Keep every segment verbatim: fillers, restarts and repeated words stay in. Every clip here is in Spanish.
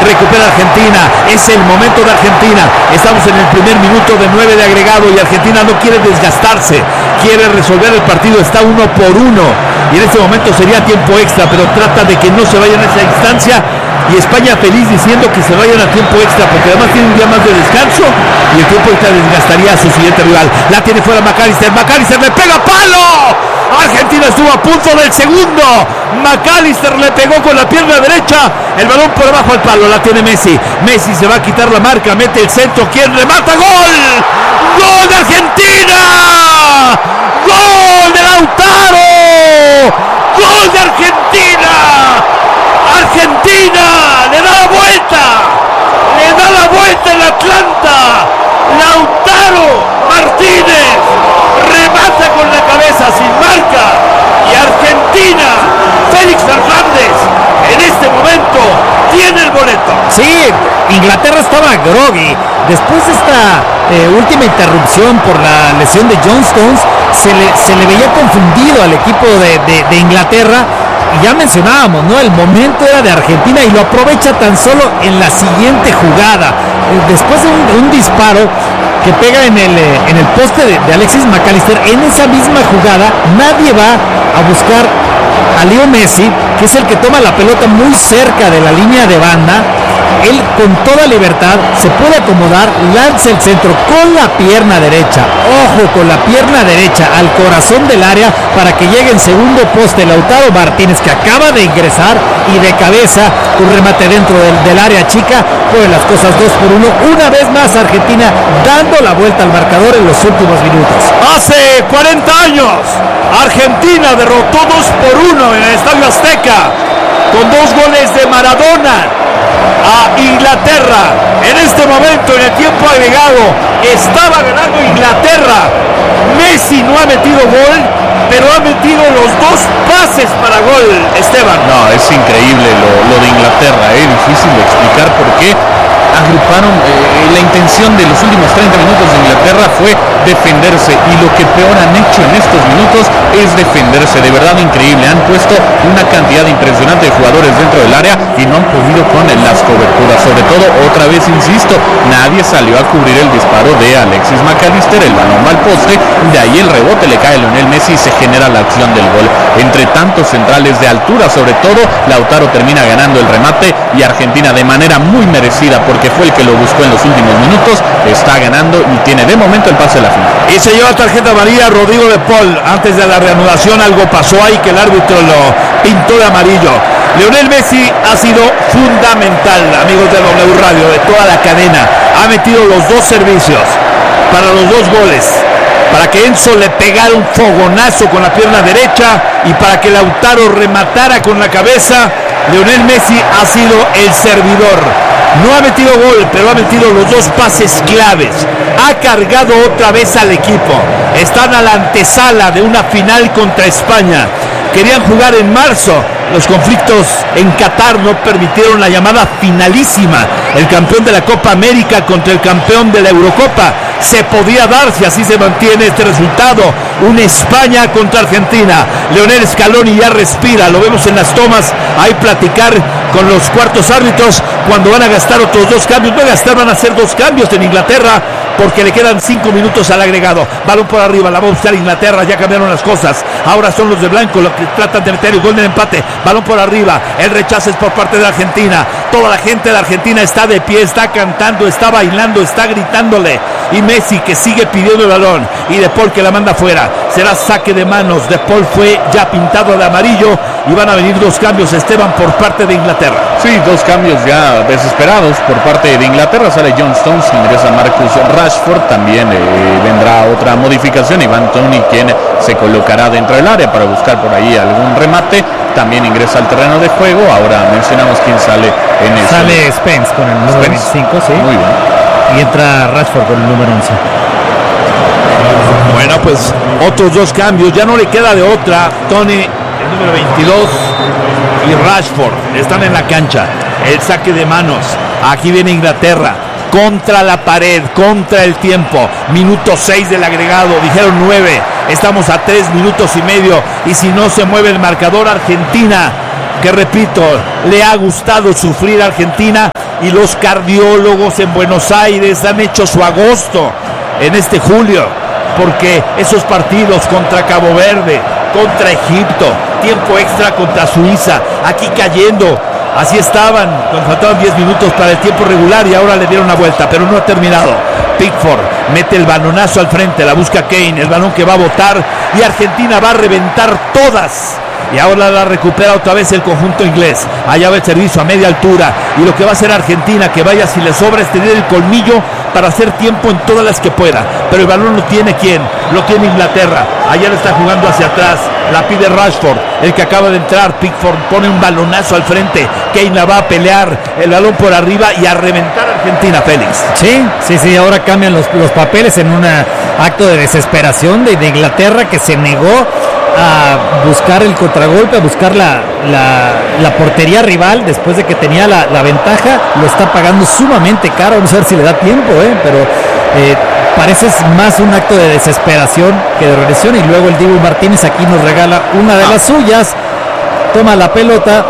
recupera Argentina, es el momento de Argentina, estamos en el primer minuto de nueve de agregado y Argentina no quiere desgastarse, quiere resolver el partido, está uno por uno y en este momento sería tiempo extra, pero trata de que no se vayan a esa instancia y España feliz diciendo que se vayan a tiempo extra porque además tiene un día más de descanso y el tiempo extra desgastaría a su siguiente rival. La tiene fuera McAllister, McAllister le pega palo. Argentina estuvo a punto del segundo. McAllister le pegó con la pierna derecha. El balón por abajo al palo. La tiene Messi. Messi se va a quitar la marca. Mete el centro. ¿Quién remata? ¡Gol! ¡Gol de Argentina! ¡Gol de Lautaro! ¡Gol de Argentina! Argentina le da la vuelta. Le da la vuelta en Atlanta. Lautaro Martínez remata con la cabeza sin marca y Argentina, Félix Fernández en este momento tiene el boleto. Sí, Inglaterra estaba groggy después de esta eh, última interrupción por la lesión de John Stones, se le, se le veía confundido al equipo de, de, de Inglaterra. Y ya mencionábamos, ¿no? El momento era de Argentina y lo aprovecha tan solo en la siguiente jugada. Después de un, un disparo que pega en el, eh, en el poste de, de Alexis McAllister, en esa misma jugada nadie va a buscar a Leo Messi, que es el que toma la pelota muy cerca de la línea de banda. Él con toda libertad se puede acomodar, lanza el centro con la pierna derecha, ojo, con la pierna derecha al corazón del área para que llegue en segundo poste Lautaro Martínez, que acaba de ingresar, y de cabeza un remate dentro del, del área chica. Pues las cosas dos por uno, una vez más Argentina dando la vuelta al marcador en los últimos minutos. Hace cuarenta años Argentina derrotó dos por uno en el Estadio Azteca con dos goles de Maradona a Inglaterra. En este momento, en el tiempo agregado, estaba ganando Inglaterra. Messi no ha metido gol, pero ha metido los dos pases para gol, Esteban. No, es increíble lo, lo de Inglaterra, es eh, difícil de explicar por qué agruparon. Eh, la intención de los últimos treinta minutos de Inglaterra fue defenderse, y lo que peor han hecho en estos minutos es defenderse. De verdad increíble, han puesto una cantidad impresionante de jugadores dentro del área y no han podido con las coberturas. Sobre todo, otra vez insisto, nadie salió a cubrir el disparo de Alexis McAllister, el balón va al poste, de ahí el rebote le cae a Lionel Messi y se genera la acción del gol. Entre tantos centrales de altura, sobre todo, Lautaro termina ganando el remate y Argentina, de manera muy merecida porque fue el que lo buscó en los últimos minutos, está ganando y tiene de momento el pase a la final. Y se lleva tarjeta amarilla Rodrigo de Paul. Antes de la reanudación algo pasó ahí que el árbitro lo pintó de amarillo. Lionel Messi ha sido fundamental, amigos de W Radio, de toda la cadena. Ha metido los dos servicios para los dos goles, para que Enzo le pegara un fogonazo con la pierna derecha y para que Lautaro rematara con la cabeza. Lionel Messi ha sido el servidor. No ha metido gol, pero ha metido los dos pases claves. Ha cargado otra vez al equipo. Están a la antesala de una final contra España. Querían jugar en marzo. Los conflictos en Qatar no permitieron la llamada finalísima. El campeón de la Copa América contra el campeón de la Eurocopa. Se podía dar si así se mantiene este resultado. Una España contra Argentina. Leonel Scaloni ya respira. Lo vemos en las tomas. Ahí platicar con los cuartos árbitros cuando van a gastar otros dos cambios. No gastar, van a hacer dos cambios en Inglaterra porque le quedan cinco minutos al agregado. Balón por arriba, la va a buscar Inglaterra. Ya cambiaron las cosas. Ahora son los de blanco los que tratan de meter el gol del empate. Balón por arriba, el rechazo es por parte de Argentina. Toda la gente de Argentina está de pie, está cantando, está bailando, está gritándole. Y Messi que sigue pidiendo el balón. Y De Paul que la manda fuera. Será saque de manos. De Paul fue ya pintado de amarillo. Y van a venir dos cambios, Esteban, por parte de Inglaterra. Sí, dos cambios ya desesperados por parte de Inglaterra. Sale John Stones, ingresa Marcus Rashford. También eh, vendrá otra modificación. Iván Toney, quien se colocará dentro del área para buscar por ahí algún remate. También ingresa al terreno de juego. Ahora mencionamos quién sale en el. Sale Spence con el número Spence. veinticinco, sí. Muy bien. Y entra Rashford con el número once. Bueno, pues otros dos cambios. Ya no le queda de otra. Toney, el número veintidós, y Rashford están en la cancha. El saque de manos. Aquí viene Inglaterra. Contra la pared, contra el tiempo. Minuto seis del agregado. Dijeron nueve. Estamos a tres minutos y medio. Y si no se mueve el marcador, Argentina, que repito, le ha gustado sufrir a Argentina y los cardiólogos en Buenos Aires han hecho su agosto en este julio, porque esos partidos contra Cabo Verde, contra Egipto, tiempo extra contra Suiza, aquí cayendo, así estaban cuando faltaban diez minutos para el tiempo regular y ahora le dieron una vuelta, pero no ha terminado. Pickford mete el balonazo al frente, la busca Kane, el balón que va a botar y Argentina va a reventar todas. Y ahora la recupera otra vez el conjunto inglés. Allá va el servicio a media altura. Y lo que va a hacer Argentina, que vaya si le sobra, es tener el colmillo para hacer tiempo en todas las que pueda. Pero el balón lo tiene ¿quién? Lo tiene Inglaterra. Allá le está jugando hacia atrás. La pide Rashford, el que acaba de entrar. Pickford pone un balonazo al frente. Kane la va a pelear. El balón por arriba y a reventar a Argentina, Félix. Sí, sí, sí. Ahora cambian los, los papeles en un acto de desesperación de, de Inglaterra, que se negó a buscar el contragolpe, a buscar la, la, la portería rival después de que tenía la, la ventaja. Lo está pagando sumamente caro. Vamos a ver si le da tiempo, ¿eh? pero eh, parece más un acto de desesperación que de organización. Y luego el Dibu Martínez aquí nos regala una de las suyas, toma la pelota,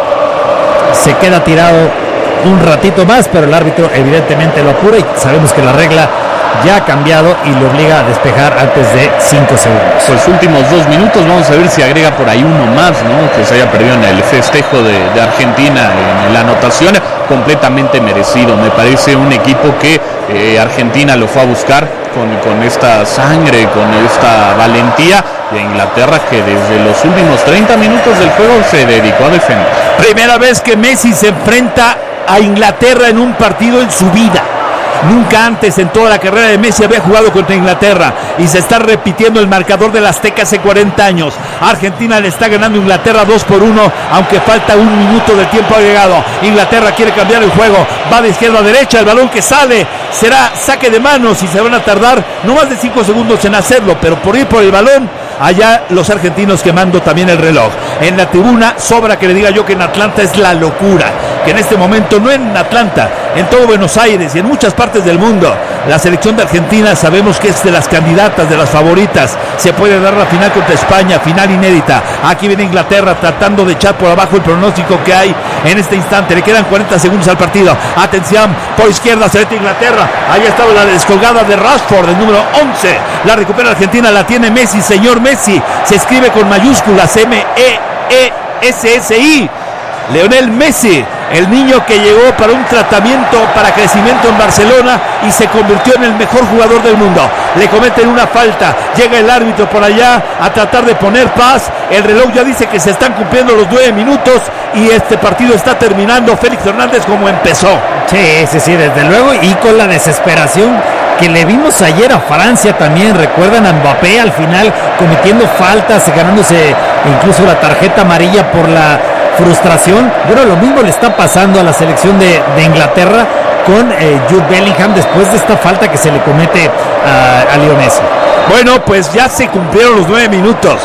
se queda tirado un ratito más, pero el árbitro evidentemente lo apura y sabemos que la regla ya ha cambiado y lo obliga a despejar antes de cinco segundos. Los últimos dos minutos, vamos a ver si agrega por ahí uno más, ¿no? Que se haya perdido en el festejo de, de Argentina en la anotación, completamente merecido. Me parece un equipo que eh, Argentina lo fue a buscar con, con esta sangre, con esta valentía, de Inglaterra, que desde los últimos treinta minutos del juego se dedicó a defender. Primera vez que Messi se enfrenta a Inglaterra en un partido en su vida. Nunca antes en toda la carrera de Messi había jugado contra Inglaterra y se está repitiendo el marcador del Azteca hace cuarenta años. Argentina le está ganando a Inglaterra dos por uno, aunque falta un minuto de tiempo agregado. Inglaterra quiere cambiar el juego, va de izquierda a derecha, el balón que sale será saque de manos y se van a tardar no más de cinco segundos en hacerlo, pero por ir por el balón, allá los argentinos quemando también el reloj. En la tribuna sobra que le diga yo que en Atlanta es la locura, que en este momento, no en Atlanta, en todo Buenos Aires y en muchas partes del mundo, la selección de Argentina sabemos que es de las candidatas, de las favoritas. Se puede dar la final contra España, final inédita. Aquí viene Inglaterra tratando de echar por abajo el pronóstico que hay en este instante. Le quedan cuarenta segundos al partido. Atención, por izquierda se mete Inglaterra. Ahí estaba la descolgada de Rashford, el número once. La recupera Argentina, la tiene Messi, señor Messi. Se escribe con mayúsculas M E E S S I. Lionel Messi, el niño que llegó para un tratamiento para crecimiento en Barcelona y se convirtió en el mejor jugador del mundo. Le cometen una falta, llega el árbitro por allá a tratar de poner paz. El reloj ya dice que se están cumpliendo los nueve minutos y este partido está terminando, Félix Hernández, como empezó. Sí, sí, sí, desde luego, y con la desesperación que le vimos ayer a Francia también. Recuerdan a Mbappé al final cometiendo faltas, ganándose incluso la tarjeta amarilla por la frustración. Bueno, lo mismo le está pasando a la selección de, de Inglaterra con eh, Jude Bellingham después de esta falta que se le comete a, a Leo Messi. Bueno, pues ya se cumplieron los nueve minutos.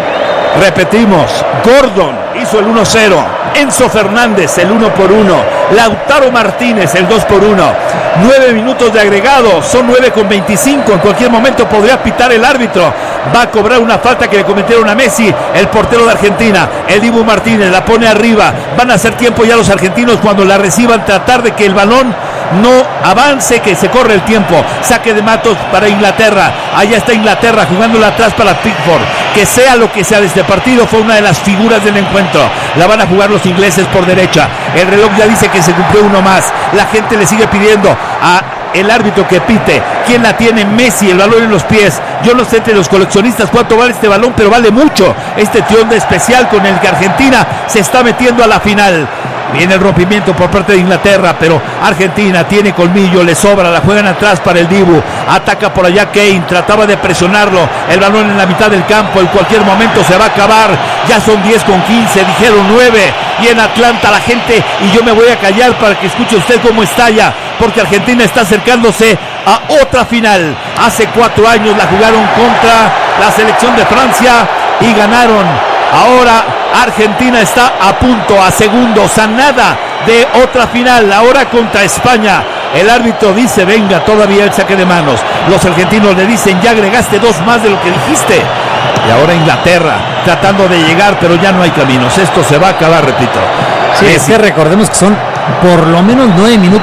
Repetimos, Gordon hizo el uno cero, Enzo Fernández el uno por uno, Lautaro Martínez el dos por uno. Nueve minutos de agregado, son nueve con veinticinco. En cualquier momento podría pitar el árbitro. Va a cobrar una falta que le cometieron a Messi, el portero de Argentina. El Dibu Martínez la pone arriba. Van a hacer tiempo ya los argentinos cuando la reciban, tratar de que el balón no avance, que se corre el tiempo. Saque de matos para Inglaterra. Allá está Inglaterra jugándola atrás para Pickford. Que sea lo que sea de este partido, fue una de las figuras del encuentro. La van a jugar los ingleses por derecha. El reloj ya dice que se cumplió uno más. La gente le sigue pidiendo a el árbitro que pite. ¿Quién la tiene? Messi, el balón en los pies. Yo no sé entre los coleccionistas cuánto vale este balón, pero vale mucho. Este triunfo especial con el que Argentina se está metiendo a la final. Viene el rompimiento por parte de Inglaterra, pero Argentina tiene colmillo, le sobra, la juegan atrás para el Dibu. Ataca por allá Kane, trataba de presionarlo. El balón en la mitad del campo, en cualquier momento se va a acabar. Ya son diez con quince, dijeron nueve. Y en Atlanta la gente, y yo me voy a callar para que escuche usted cómo estalla, porque Argentina está acercándose a otra final. Hace cuatro años la jugaron contra la selección de Francia y ganaron. Ahora Argentina está a punto, a segundos, a nada de otra final, ahora contra España. El árbitro dice, venga, todavía el saque de manos. Los argentinos le dicen, ya agregaste dos más de lo que dijiste. Y ahora Inglaterra tratando de llegar, pero ya no hay caminos. Esto se va a acabar, repito. Sí, es que recordemos que son por lo menos nueve minutos